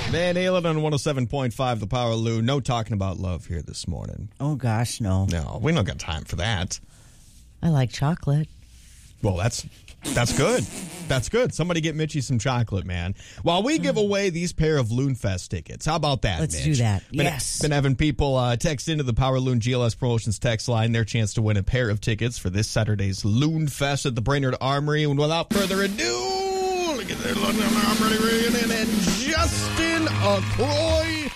Van Halen on 107.5, The Power Lou. No talking about love here this morning. Oh, gosh, no. No, we don't got time for that. I like chocolate. Well, that's good. That's good. Somebody get Mitchie some chocolate, man. While we give away these pair of Loonfest tickets. How about that, Let's Mitch? do that. Yes. Been having people text into the Power Loon GLS Promotions text line their chance to win a pair of tickets for this Saturday's Loonfest at the Brainerd Armory. And without further ado, look at that. I'm ready. And Justin Okroi.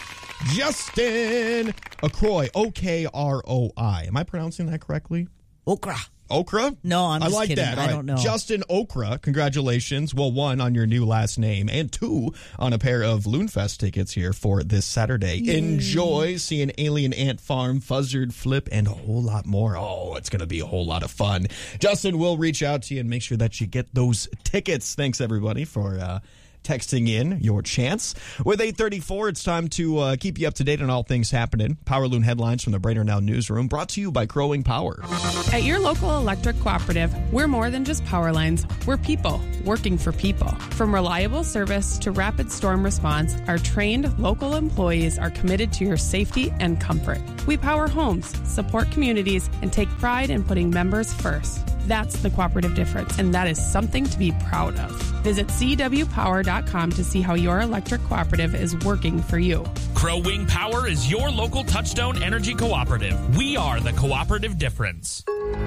Justin Okroi. Okroi. Am I pronouncing that correctly? Okra. Okra? No, I'm just like kidding. that. I don't know. Justin Okra, congratulations. Well, 1, on your new last name, and 2, on a pair of Loonfest tickets here for this Saturday. Yay. Enjoy seeing Alien Ant Farm, Fuzzard Flip, and a whole lot more. Oh, it's going to be a whole lot of fun. Justin will reach out to you and make sure that you get those tickets. Thanks, everybody, for texting in your chance. With 8:34, it's time to keep you up to date on all things happening. Power Loon headlines from the Brainerd Now newsroom, brought to you by Crowing Power. At your local electric cooperative, we're more than just power lines. We're people working for people. From reliable service to rapid storm response, our trained local employees are committed to your safety and comfort. We power homes, support communities, and take pride in putting members first. That's the cooperative difference, and that is something to be proud of. Visit cwpower.com to see how your electric cooperative is working for you. Crow Wing Power is your local Touchstone Energy Cooperative. We are the cooperative difference.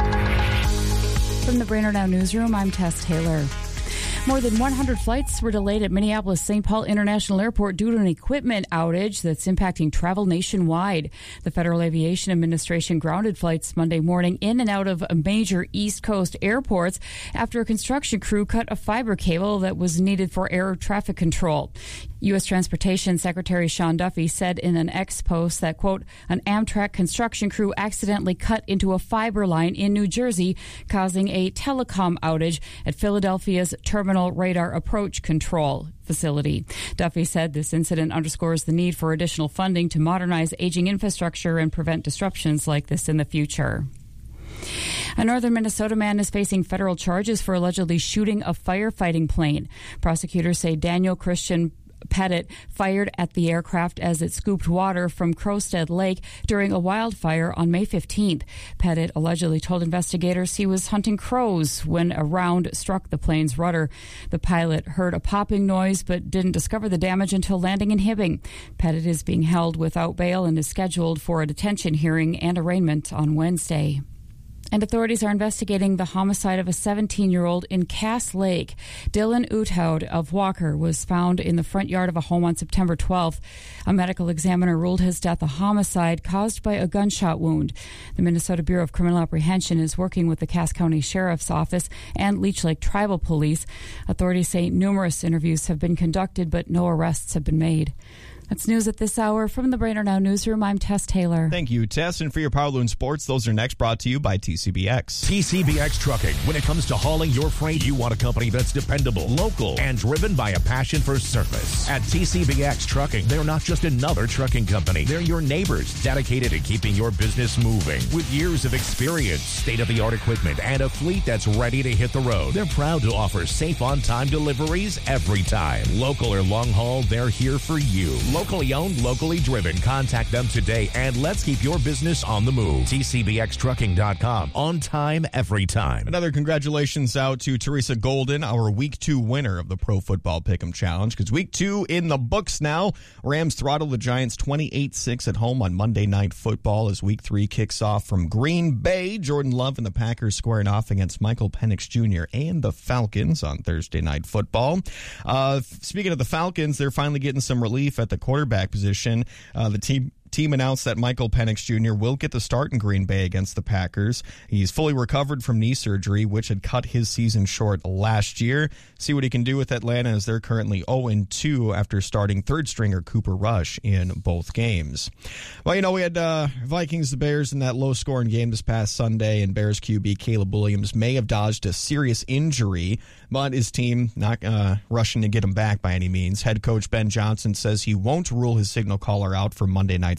From the Brainerd Now newsroom, I'm Tess Taylor. More than 100 flights were delayed at Minneapolis-St. Paul International Airport due to an equipment outage that's impacting travel nationwide. The Federal Aviation Administration grounded flights Monday morning in and out of major East Coast airports after a construction crew cut a fiber cable that was needed for air traffic control. U.S. Transportation Secretary Sean Duffy said in an X post that, quote, an Amtrak construction crew accidentally cut into a fiber line in New Jersey, causing a telecom outage at Philadelphia's Terminal Radar Approach Control facility. Duffy said this incident underscores the need for additional funding to modernize aging infrastructure and prevent disruptions like this in the future. A northern Minnesota man is facing federal charges for allegedly shooting a firefighting plane. Prosecutors say Daniel Christian Pettit fired at the aircraft as it scooped water from Crowstead Lake during a wildfire on May 15th. Pettit allegedly told investigators he was hunting crows when a round struck the plane's rudder. The pilot heard a popping noise but didn't discover the damage until landing in Hibbing. Pettit is being held without bail and is scheduled for a detention hearing and arraignment on Wednesday. And authorities are investigating the homicide of a 17-year-old in Cass Lake. Dylan Uthoud of Walker was found in the front yard of a home on September 12th. A medical examiner ruled his death a homicide caused by a gunshot wound. The Minnesota Bureau of Criminal Apprehension is working with the Cass County Sheriff's Office and Leech Lake Tribal Police. Authorities say numerous interviews have been conducted, but no arrests have been made. That's news at this hour. From the Brainerd Now newsroom, I'm Tess Taylor. Thank you, Tess. And for your Power Loon Sports, those are next, brought to you by TCBX. TCBX Trucking. When it comes to hauling your freight, you want a company that's dependable, local, and driven by a passion for service. At TCBX Trucking, they're not just another trucking company. They're your neighbors, dedicated to keeping your business moving. With years of experience, state-of-the-art equipment, and a fleet that's ready to hit the road, they're proud to offer safe on-time deliveries every time. Local or long haul, they're here for you. Locally owned, locally driven. Contact them today and let's keep your business on the move. TCBXtrucking.com. On time, every time. Another congratulations out to Teresa Golden, our Week 2 winner of the Pro Football Pick'em Challenge, because Week 2 in the books now. Rams throttle the Giants 28-6 at home on Monday Night Football as Week 3 kicks off from Green Bay. Jordan Love and the Packers squaring off against Michael Penix Jr. and the Falcons on Thursday Night Football. Speaking of the Falcons, they're finally getting some relief at the quarterback position. The team announced that Michael Penix Jr. will get the start in Green Bay against the Packers. He's fully recovered from knee surgery, which had cut his season short last year. See what he can do with Atlanta, as they're currently 0-2 after starting third-stringer Cooper Rush in both games. Well, you know, we had Vikings, the Bears in that low-scoring game this past Sunday, and Bears QB Caleb Williams may have dodged a serious injury, but his team not rushing to get him back by any means. Head coach Ben Johnson says he won't rule his signal caller out for Monday night's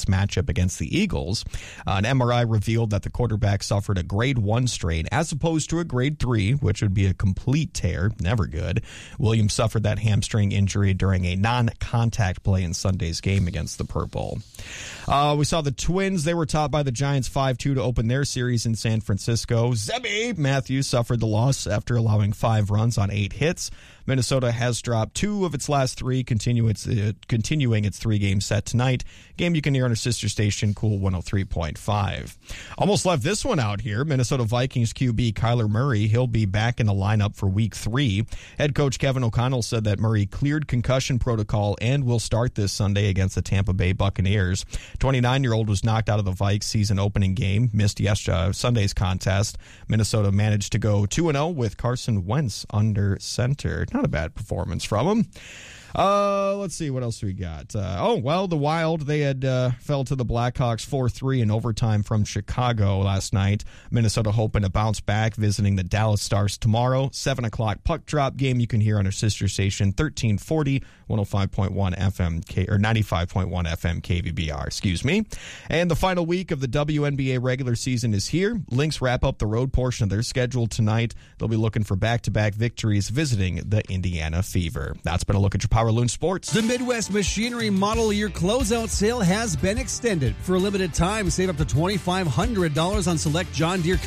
this matchup against the Eagles. An MRI revealed that the quarterback suffered a grade 1 strain as opposed to a grade 3, which would be a complete tear. Never good. Williams suffered that hamstring injury during a non-contact play in Sunday's game against the Purple. We saw the Twins. They were topped by the Giants 5-2 to open their series in San Francisco. Zebby Matthews suffered the loss after allowing 5 runs on 8 hits. Minnesota has dropped 2 of its last 3, continuing its 3-game set tonight. Game you can hear on our sister station, Cool 103.5. Almost left this one out here. Minnesota Vikings QB Kyler Murray, he'll be back in the lineup for Week 3. Head coach Kevin O'Connell said that Murray cleared concussion protocol and will start this Sunday against the Tampa Bay Buccaneers. 29-year-old was knocked out of the Vikes season opening game, missed Sunday's contest. Minnesota managed to go 2-0 with Carson Wentz under center. Not a bad performance from him. Let's see, what else we got? The Wild, they had fell to the Blackhawks 4-3 in overtime from Chicago last night. Minnesota hoping to bounce back, visiting the Dallas Stars tomorrow. 7 o'clock puck drop game you can hear on our sister station, 1340, 105.1 FM, or 95.1 FM KVBR, excuse me. And the final week of the WNBA regular season is here. Lynx wrap up the road portion of their schedule tonight. They'll be looking for back-to-back victories visiting the Indiana Fever. That's been a look at your Power Loon Sports. The Midwest Machinery Model Year Closeout Sale has been extended. For a limited time, save up to $2,500 on select John Deere